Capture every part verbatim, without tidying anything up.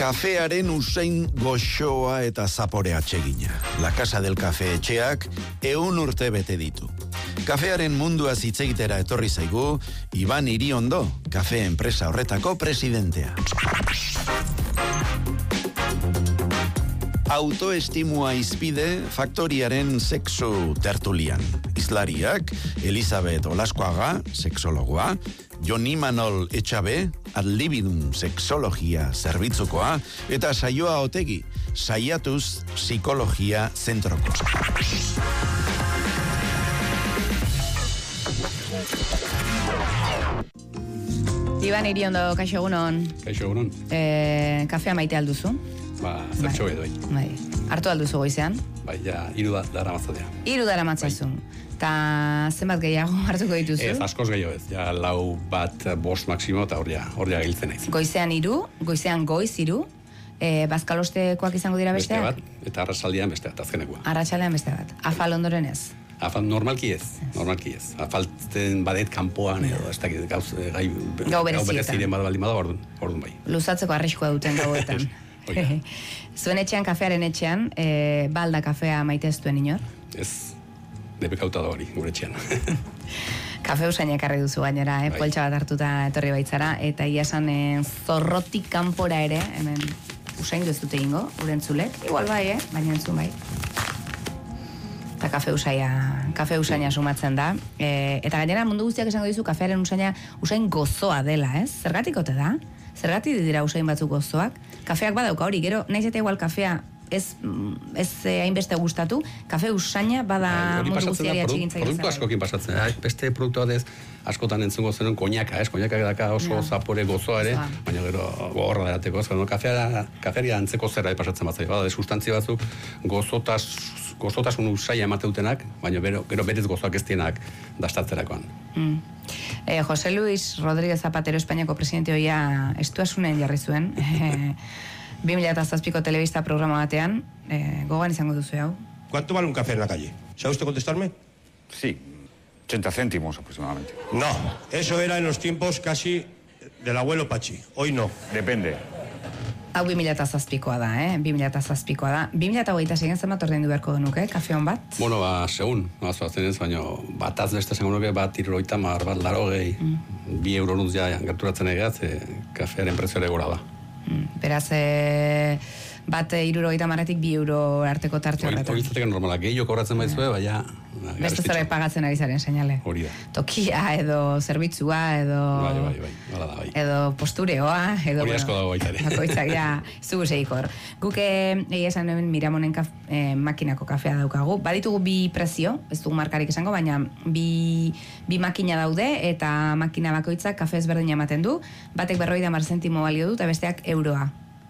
Kafearen usain goxoa eta zapore atsegina. La Casa del Café etxeak ehun urte bete ditu. Kafearen mundua zitzegitera etorri zaigu, Iban Iriondo, kafe enpresa horretako presidentea. Autoestimua izpide faktoriaren sexu tertulian. Izlariak, Elizabeth Olaskoaga, sexologoa, Jon Imanol Etxabe, adlibidun sexologia zerbitzukoa, eta Saioa Otegi, saiatuz psikologia zentroko. Iban Iriondo, kaixo egunon. Kaixo egunon. Eh, kafea maite alduzu? Ba, zertxo edo. Bai. Hartu alduzu goizean? Bai, ja, iru da, dara matzatea. Iru dara matzazu. Eta zenbat gehiago hartuko dituzu? Ez, askoz gehiago ez. Ja, lau bat bost maksimo eta horria, horria giltzen naiz. Goizean iru, goizean goiz iru, e, bazkalostekoak izango dira besteak? Beste bat, eta arratsaldean beste bat, azkenekoa. Arratsaldean beste bat. Afal ondoren ez? Afal normalki ez, normalki ez. Afaltzen badet kanpoan edo, ez dakit, gauz, gai, gau bereziren bat baldin bada, orduan, orduan bai. Luzatzeko arriskoa duten gauetan. Zuen etxean, kafearen etxean, e, balda kafea maite ez duen inor? Ez, debekauta da hori, gure etxean. Kafe usaina ekarri duzu gainera, eh? Poltsa bat hartuta etorri baitzara, eta ia esan eh, zorrotik kanpora ere, hemen usain ez dute ingo, urentzulek, igual bai, eh? Baina entzun bai. Eta kafe usaia, kafe usaina sumatzen da. E, eta gainera mundu guztiak esango dizu kafearen usaina usain gozoa dela, ez? Zergatik ote da? Zergatik dira usain batzuk gozoak? Kafeak badauka hori, gero, naiz eta igual kafea ez, ez hainbeste gustatu, kafe usaina bada mundu guztiari atxigintzaile. Produktu askokin pasatzen, eh? Beste produktu bat ez, askotan entzungo zenuen koñaka, ez? Koñaka daka oso no. Zapore gozoa ere, baina gero gogorra derateko, ez? No, kafea, kafearia antzeko zera pasatzen batzai, bada, sustantzia batzuk gozotas, gozotasun usaia ematen baina gero, gero berez gozoak ez dienak dastatzerakoan. Mm. Eh, José Luis Rodríguez Zapatero Espainiako presidente hoia estuasunen jarri zuen, bi mila zazpiko telebista programa batean, eh, gogoan izango duzu hau. ¿Cuánto vale un café en la calle? ¿Sabe usted contestarme? Sí, ochenta céntimos aproximadamente. No, eso era en los tiempos casi del abuelo Pachi. Hoy no. Depende. Hau bi mila zazpikoa da, eh? bi mila zazpikoa da. bi mila hogeita seian zenbat ordaindu beharko genuke, kafe hon bat? Bueno, ba, segun, bazen ez, baina bataz beste zengo nuke, bat iruroita mar, bat larogei, mm. bi euro nuz ja gerturatzen egeaz, e, kafearen prezioare gora da. Mm. Beraz, e, bat iruroita marretik bi euro arteko tarte horretan. Hori izateko normala, gehiago kobratzen baizue, baina... Beste zerre pagatzen ari zaren seinale. Hori da. Tokia, edo zerbitzua, edo... Bai, bai, bai, hala da, bai. Edo postureoa, edo... Hori asko dago baita ere. Bakoitzak, ja, zugu segikor. Guk egia esan hemen Miramonen kaf, eh, makinako kafea daukagu. Baditugu bi prezio, ez dugu markarik esango, baina bi, bi makina daude, eta makina bakoitzak kafe ezberdin ematen du. Batek berrogeita hamar zentimo balio du, eta besteak euroa.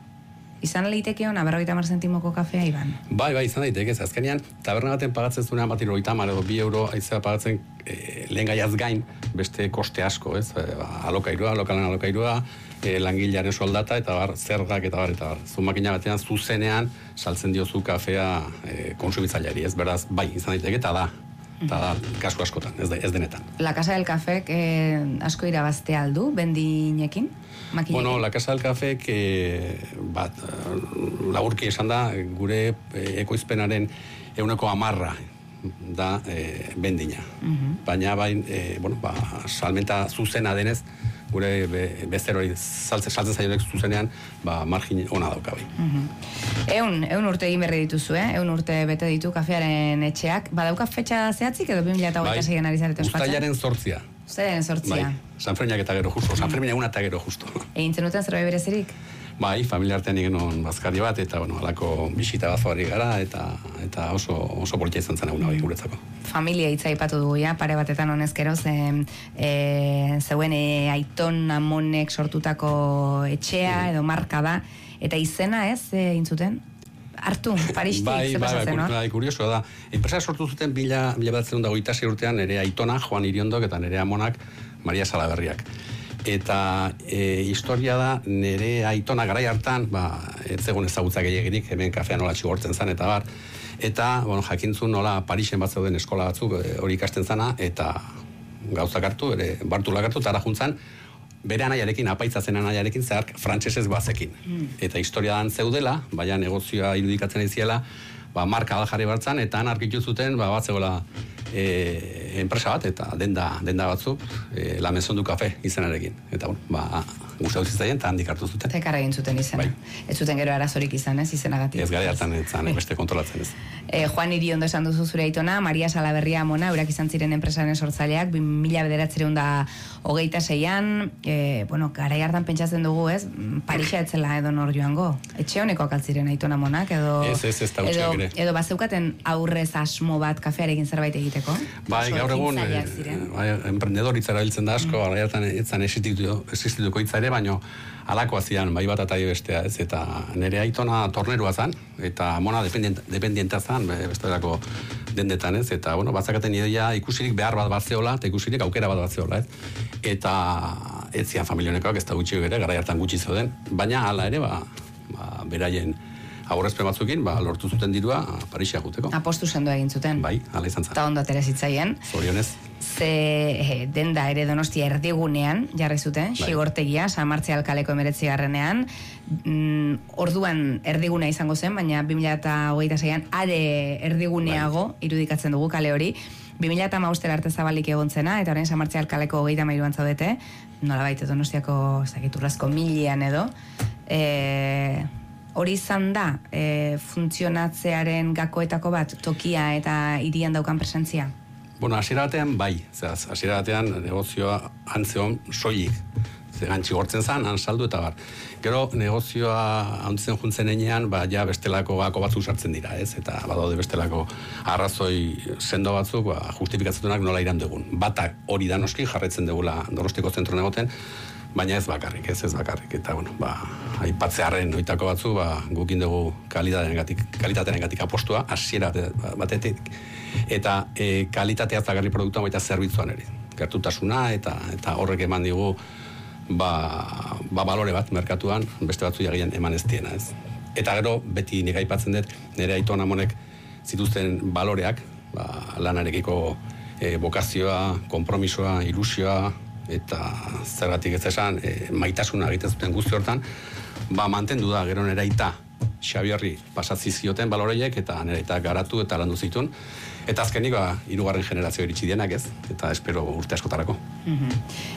Izan leiteke hona berrogeita hamar zentimoko kafea, Iban? Bai, bai, izan daiteke, ez azkenean, taberna baten pagatzen zuenean bat berrogeita hamar edo bi euro aizea pagatzen e, lehen gaiaz gain, beste koste asko, ez? E, ba, alokairua, lokalan alokairua, e, langilearen soldata, eta bar, zergak, eta bar, eta bar. Zu makina batean, zuzenean, saltzen diozu kafea e, konsumitzaileari, ez? Beraz, bai, izan daiteke, eta da. Eta da, kasko askotan, ez, de, ez denetan. La Casa del Café eh, asko irabazte aldu, bendinekin? Makinekin? Bueno, La Casa del Café eh, bat, laburki esan da, gure eh, ekoizpenaren euneko amarra da eh, bendina. Uh-huh. Baina bain, eh, bueno, ba, salmenta zuzena denez, gure be, bezero hori saltzen zaionek zuzenean, ba, margin ona dauka bai. Uh-huh. Eun, eun urte egin berri dituzu, eh? Eun urte bete ditu kafearen etxeak. Badauka fetxa zehatzik edo bi mila hogeita seian ari zarete ospatzen? Uztailaren zortzia. Uztailaren zortzia. Bai, Sanferminak eta gero justo, Sanferminak eguna eta gero justo. Egin zenuten zerbait berezirik? Bai, familia artean egen bazkari bat, eta bueno, alako bisita bat zoari gara, eta, eta oso, oso politia izan zen eguna bai guretzako. Familia hitza aipatu dugu, ja, pare batetan honezkero, ze, e, zeuen e, aiton amonek sortutako etxea, edo marka da, eta izena ez, e, intzuten? Hartu, Paristik, bai, ze pasatzen, bai, no? Bai, kurioso da. Enpresa sortu zuten bila, bila bat zerunda goita zei urtean, nire aitona, Juan Iriondok, eta nire amonak, Maria Salaberriak. Eta e, historia da, nire aitona garai hartan, ba, ez egon ezagutza gehiagirik, hemen kafea nola txigortzen zen, eta bar. Eta, bueno, jakintzun nola Parisen bat zeuden eskola batzuk hori ikasten zana, eta gauzak hartu, ere bartulak hartu, eta ara juntzan, bere anaiarekin, apaitza zen anaiarekin, zehar frantsesez bazekin. Mm. Eta historiaan zeudela, baina negozioa irudikatzen iziela, ba, marka da jarri bartzan, eta han arkitu zuten, ba, bat zegoela e, enpresa bat, eta denda, denda batzuk, e, La Maison du Café izenarekin. Eta, bueno, ba, guztau zitzaien, eta handik hartu zuten. Tekara egin zuten izena. Bai. Ez zuten gero arazorik izan, ez, izenagatik. Ez gara hartan, ez zan, beste kontrolatzen ez. E, Juan Iriondo esan duzu zure aitona, Maria Salaberria Amona, eurak izan ziren enpresaren sortzaileak, bi mila bederatziehun da hogeita seian, e, bueno, garai hartan pentsatzen dugu, ez, Parisa etzela edo nor joango. Etxe honekoak altziren aitona Amonak, edo... Ez, ez, ez da edo, ere. Edo bazeukaten aurrez asmo bat kafearekin zerbait egiteko? Bai, gaur egun, bai, emprendedoritzara biltzen da asko, garai hartan ez zan existituko hitza ere, baino alakoa zian, bai bat eta bestea, ez, eta nire aitona tornerua zan, eta Amona dependienta zan, bestelako dendetan, ez, eta, bueno, batzakaten ideia ikusirik behar bat bat zeola, eta ikusirik aukera bat bat zeola, ez, eta ez zian familionekoak ez da gutxi ere, garai hartan gutxi zeuden, baina hala ere, ba, ba beraien aurrezpen batzukin, ba, lortu zuten dirua Parisa guteko. Apostu sendo egin zuten. Bai, hala izan zan. Eta ondo atera zitzaien. Zorionez. Ze eh, denda ere Donostia erdigunean jarri zuten, bai. Xigortegia, San Martzi alkaleko emeretzi garrenean, mm, orduan erdigunea izango zen, baina bi mila hogeita seian are erdiguneago bai. Irudikatzen dugu kale hori. bi mila hamabostera arte zabalik egon zena, eta orain San Martzi alkaleko hogeita hamairuan zaudete, nola baita Donostiako zakiturrazko milian edo, e, hori izan da e, funtzionatzearen gakoetako bat, tokia eta hirian daukan presentzia? Bueno, hasiera batean bai, zehaz, hasiera batean negozioa antzeon soilik, ze gantxi gortzen zan, han saldu eta bar. Gero negozioa hantzen juntzen enean, ba, ja bestelako gako batzuk sartzen dira, ez? Eta badaude bestelako arrazoi sendo batzuk, ba, justifikatzetunak nola iran dugun. Batak hori da noski jarraitzen dugula Donostiko zentron egoten, baina ez bakarrik, ez ez bakarrik. Eta, bueno, ba, aipatzearen oitako batzu, ba, gukin dugu kalitatearengatik apostua, hasiera batetik, eta e, kalitatea zagarri produktua baita zerbitzuan ere. Gertutasuna eta eta horrek eman digu ba, ba balore bat merkatuan, beste batzu jagian eman ez diena, ez. Eta gero, beti nik aipatzen dut, nire aito Amonek zituzten baloreak, ba, lanarekiko e, bokazioa, konpromisoa, ilusioa, eta zergatik ez esan, e, maitasuna egiten zuten guzti hortan, ba, mantendu da, gero nire aita Xabiorri pasatzi zioten baloreiek, eta nire aita garatu eta landu zituen, eta azkenik, ba, hirugarren generazio iritsi dienak ez, eta espero urte askotarako. Mm-hmm.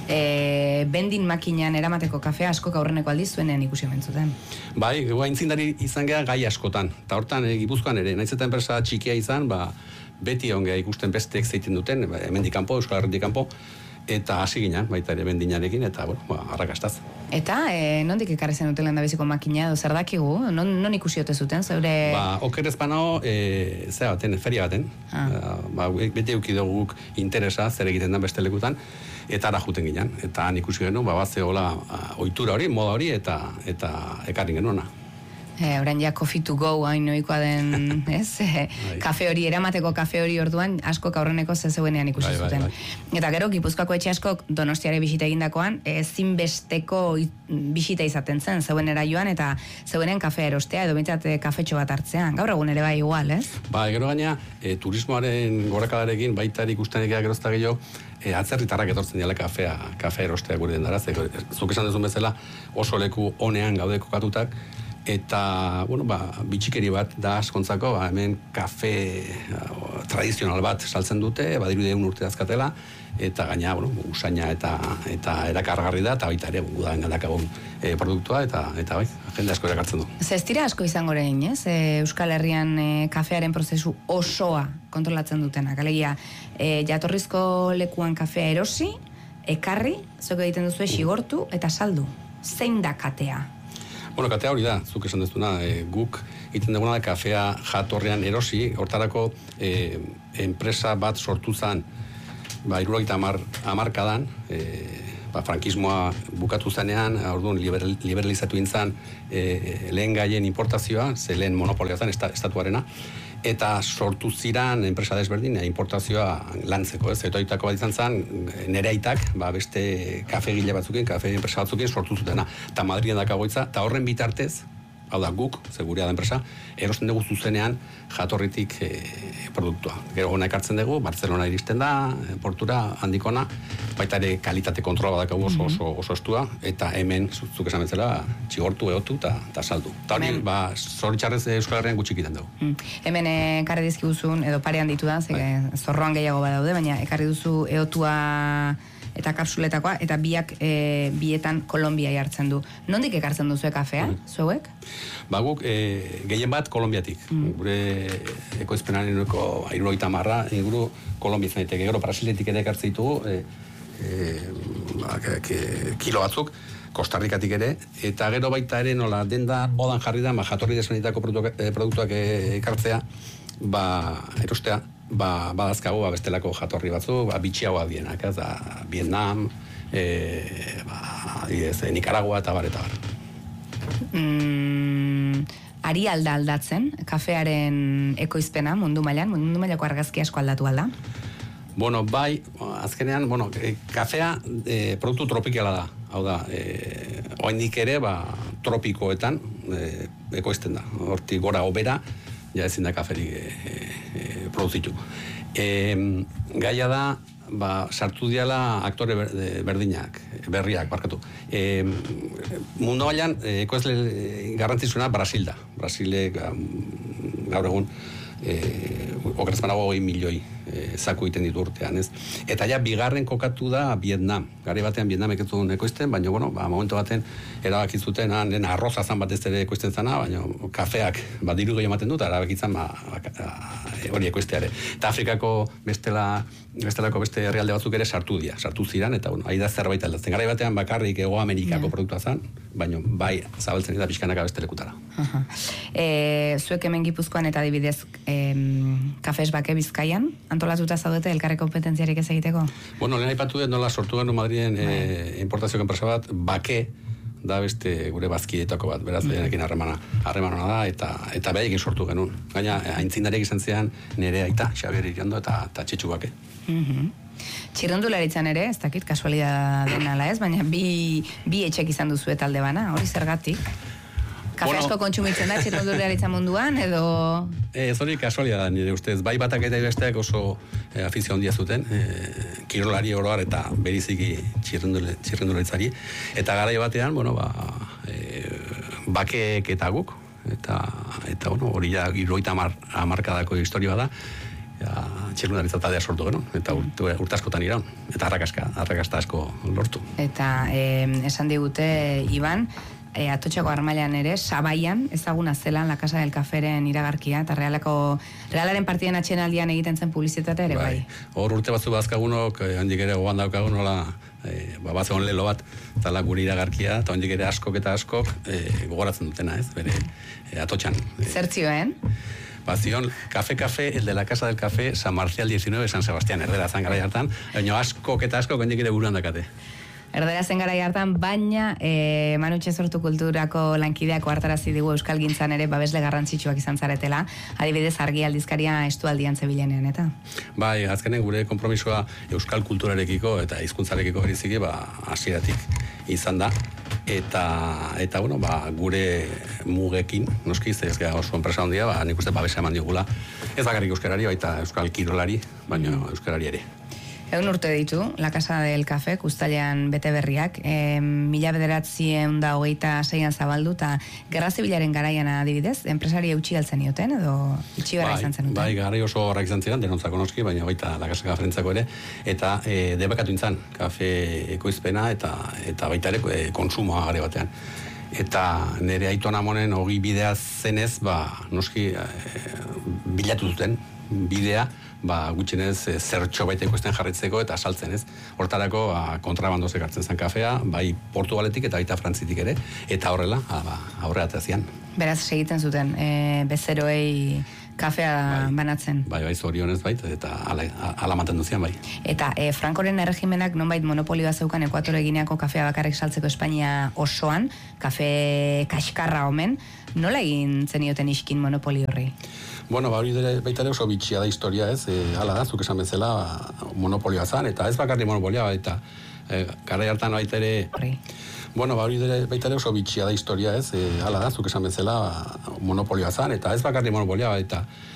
e, bendin makinan eramateko kafea askok aurreneko aldiz zuenean ikusi mentzuten. Bai, gua intzindari izan geha gai askotan, eta hortan e, Gipuzkoan ere, naiz eta enpresa txikia izan, ba, beti ongea ikusten besteek zeiten duten, ba, hemendik kanpo, Euskal Herritik kanpo, eta hasi ginen, baita ere bendinarekin, eta, bueno, ba, arrakastaz. Eta, e, nondik ekarri zen duten lehendabiziko makina, edo zer dakigu? Non, non ikusi ote zuten, zeure... Ba, oker ezpanao, e, zera baten, feria baten. Ah. Ba, beti euki dugu interesa, zer egiten den beste lekutan, eta ara juten ginen. Eta han ikusi genuen, ba, bat zehola ohitura hori, moda hori, eta eta ekarri genuena. E, orain ja coffee to go hain noikoa den, ez? E, kafe hori, eramateko kafe hori orduan, askok aurreneko zezeuenean ikusi bai, zuten. bai, bai. Eta gero, Gipuzkoako etxe askok Donostiare bisita egindakoan, ezinbesteko bisita izaten zen, zeuenera joan, eta zeuenen kafea erostea, edo bintzat kafetxo bat hartzean. Gaur egun ere bai igual, ez? Ba, gero gaina, e, turismoaren gorakadarekin, baita ikusten ekea gerozta gehiago, e, atzerritarrak etortzen diala kafea, kafea erostea gure dendara, zuk esan duzun bezala, oso leku honean gaude kokatutak, eta, bueno, ba, bitxikeri bat da askontzako, ba, hemen kafe uh, tradizional bat saltzen dute, badiru deun urte azkatela, eta gaina, bueno, usaina eta eta erakargarri da, eta baita ere, udaen galdakagun e, produktua, eta, eta bai, jende asko erakartzen du. Ez dira asko izango rein, ez? E, Euskal Herrian e, kafearen prozesu osoa kontrolatzen dutenak. Alegia, e, jatorrizko lekuan kafea erosi, ekarri, zoko egiten duzu xigortu, eta saldu. Zein da katea? Bueno, katea hori da, zuk esan dezuna, e, guk iten duguna da kafea jatorrean erosi, hortarako e, enpresa bat sortu zen, ba, irurogeita hamarkadan, e, ba, frankismoa bukatu zanean, orduan liber, liberalizatu intzan e, lehen gaien importazioa, ze lehen monopolia zen, estatuarena, eta sortu ziran enpresa desberdin importazioa lantzeko, ez? Eta oitako bat izan zen, nere aitak, ba, beste kafe gile batzukin, kafe enpresa batzukin sortu zutena. Eta Madrilen dakagoitza, eta horren bitartez, hau da guk, seguridad enpresa, erosten dugu zuzenean jatorritik e, produktua. Gero hona ekartzen dugu, Barcelona iristen da, e, portura handikona, baita ere kalitate kontrola badakagu oso, oso, oso estua, eta hemen, zuk esan betzela, txigortu, eotu eta saldu. Eta hori, ba, zoritxarrez Euskal Herrian gutxik iten dugu. Mm. Hemen ekarri dizkiguzun, edo parean ditu da, ze, bai. Zorroan gehiago badaude, baina ekarri duzu eotua eta kapsuletakoa, eta biak e, bietan Kolombia jartzen du. Nondik ekartzen duzu kafea, mm. zuek? Ba, guk e, gehien bat Kolombiatik. Mm. Gure ekoizpenaren nuko hirurogeita marra, inguru Kolombia izan daiteke. Gero Brasiletik ere ekartzen ditugu, e, e, ba, ke, ke, kilo batzuk, Kostarrikatik ere, eta gero baita ere nola denda modan jarri da, ba, jatorri desberdinetako produktuak, produktuak ekartzea, ba, erostea, ba, badazkagu ba, bestelako jatorri batzu, ba, bitxiagoa dienak, ez da, Vietnam, e, ba, ez, Nicaragua eta bar, eta bar. Mm, ari alda aldatzen, kafearen ekoizpena mundu mailan, mundu mailako argazki asko aldatu alda? Bueno, bai, azkenean, bueno, e, kafea e, produktu tropikala da, hau da, e, oindik ere, ba, tropikoetan e, ekoizten da, hortik gora obera, ja ezin da kaferik e, e, produzitu. E, gaia da, ba, sartu diala aktore berdinak, berriak, barkatu. E, mundu bailan, ekoizle garrantzitsuna Brasil da. Brasilek gaur egun e, okerazpanago hogei milioi e, zaku egiten ditu urtean, ez? Eta ja, bigarren kokatu da Vietnam. Gari batean Vietnamek ez duen ekoizten, baina, bueno, ba, momentu baten erabakizuten, nena arroza zan bat ez ere ekoizten zana, baina kafeak, ba, diru gehi ematen dut, erabakitzen, ba, hori ekoizteare. Eta Afrikako bestela, bestelako beste herrialde batzuk ere sartu dira, sartu ziran, eta, bueno, ahi da zerbait aldatzen. Gari batean bakarrik Hego Amerikako yeah. produktua zan, baina, bai, zabaltzen eta pixkanaka beste lekutara. Uh-huh. E, zuek hemen Gipuzkoan eta adibidez em, kafes bake Bizkaian, antolatuta zaudete elkarre kompetentziarik ez egiteko? Bueno, lehen aipatu dut nola sortu gano Madriden e, importazio enpresa bat, bake da beste gure bazkietako bat, beraz, behenekin harremana, harremana da, eta eta behaiekin sortu genuen. Gaina, aintzindarek izan zean nire aita, Xabier Iriondo eta, eta Txetxu Bake. Mm-hmm. Txirrendularitzan ere, ez dakit, kasualidad denala ez, baina bi, bi etxek izan duzu talde bana, hori zergatik? Kafe bueno, asko kontsumitzen da txirrendularitza munduan, edo... Ez hori kasualia da, nire ustez. Bai batak eta besteak oso e, afizio handia zuten, e, kirolari oroar eta beriziki txirrendularitzari. Eta garai batean, bueno, ba, e, bakeek eta guk, eta, eta bueno, hori ja hirurogeita hamarkadako historia da, ja, txirrendularitza taldea sortu genuen, eta urte, urte askotan iraun, eta arrakaska, arrakasta asko lortu. Eta e, esan digute, Iban, E, Atotxako Armailan ere, Sabaian, ezaguna zelan La Casa del Caferen iragarkia, eta realako, realaren partiden atxenaldian egiten zen publizitate ere, bai. Hor urte batzu bazkagunok, eh, handik ere gogan daukagun, nola, eh, ba, bat zegoen lelo bat, eta gure iragarkia, eta handik ere askok eta askok eh, gogoratzen dutena, ez, bere eh, Atotxan. Zertzioen? Ba, zion, Kafe Kafe, el de la Casa del Café, San Marcial diecinueve, San Sebastián, erdera zan gara hartan, baina askok eta askok handik ere buruan dakate. Erdera zen garai hartan, baina e, Manutxe Sortu Kulturako lankideak hartarazi digu Euskal Gintzan ere babesle garrantzitsuak izan zaretela, adibidez Argi aldizkaria estualdian zebilenean, eta? Bai, azkenen gure konpromisoa Euskal kulturarekiko eta hizkuntzarekiko beriziki, ba, hasieratik izan da, eta, eta bueno, ba, gure mugekin, noski, ez gara oso enpresa handia, ba, nik uste babesa eman diogula, ez bakarrik euskarari, baita Euskal kirolari, baina euskarari ere. Egun urte ditu, La Casa del Café, kustalean bete berriak, e, mila bederatzien da hogeita seian zabaldu, eta gerra zibilaren garaian adibidez, enpresari eutxi altzen ioten, edo itxi gara izan zen duten? Bai, garai oso horrak izan ziren, denontzako noski, baina baita La Casa Cafrentzako ere, eta e, debekatu intzan, kafe ekoizpena, eta, eta baita ere e, konsumoa gare batean. Eta nire aitona monen hogi bidea zenez, ba, noski e, bilatu duten bidea, ba, gutxenez e, zertxo baita ikusten jarritzeko eta saltzen, ez? Hortarako ba, kontrabandoz ekartzen zen kafea, bai Portugaletik eta baita Frantzitik ere, eta horrela, ba, aurre atezian. Beraz, segiten zuten, e, bezeroei kafea bai, banatzen. Bai, bai, zorionez bait, eta ala, ala mantendu zian, bai. Eta e, Frankoren erregimenak nonbait monopolioa zeukan Ekuatore Gineako kafea bakarrik saltzeko Espainia osoan, kafe kaskarra omen, nola egin zenioten iskin monopoli horri? Bueno, ba, hori baita ere oso bitxia da historia, ez? E, hala da, zuk esan bezala, monopolioa zan, eta ez bakarri monopolioa, eta E, garai hartan baita ere... Horri. Bueno, ba, hori ere, baita ere oso bitxia da historia, ez? E, hala da, zuk esan bezala, ba, monopolioa zan, eta ez bakarri monopolioa, eta